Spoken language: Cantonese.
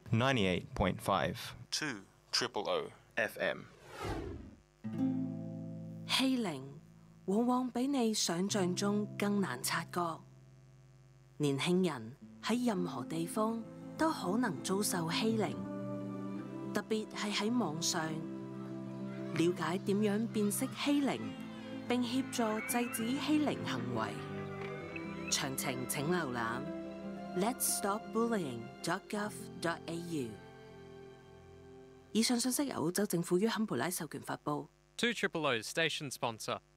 98.5 2 Triple O FM。 欺凌往往比你想象中更難察覺。年輕人喺任何地方都可能遭受欺凌，特別係喺網上。了解點樣辨識欺凌，並協助制止欺凌行為。詳情請瀏覽 letsstopbullying.gov.au。以上信息由澳洲政府於坎培拉授權發布。 2 Triple O's station sponsor.